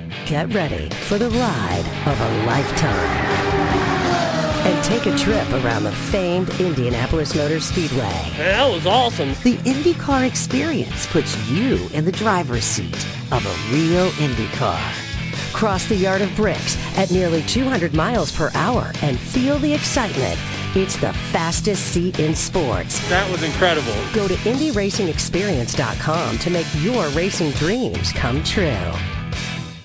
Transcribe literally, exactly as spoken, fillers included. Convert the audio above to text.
Get ready for the ride of a lifetime. And take a trip around the famed Indianapolis Motor Speedway. Man, that was awesome. The IndyCar experience puts you in the driver's seat of a real Indy car. Cross the yard of bricks at nearly two hundred miles per hour and feel the excitement. It's the fastest seat in sports. That was incredible. Go to Indy Racing Experience dot com to make your racing dreams come true.